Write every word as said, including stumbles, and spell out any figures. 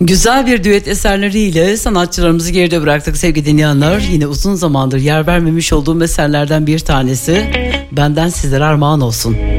Güzel bir düet eserleriyle sanatçılarımızı geride bıraktık sevgili dinleyenler. Yine uzun zamandır yer vermemiş olduğum eserlerden bir tanesi. Benden sizlere armağan olsun.